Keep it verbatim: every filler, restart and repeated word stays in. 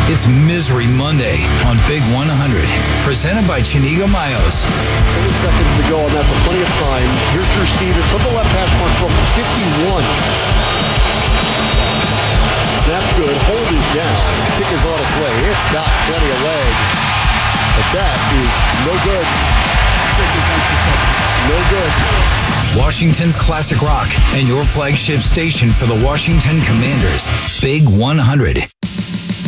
It's Misery Monday on Big one hundred, presented by Chinigo Mayos. thirty seconds to go, and that's a plenty of time. Here's Drew Stevens from the left hash mark from fifty-one. Snap's good. Hold is down. Kick is on its way. It's got plenty of leg. But that is no good. No good. Washington's classic rock and your flagship station for the Washington Commanders. Big one hundred.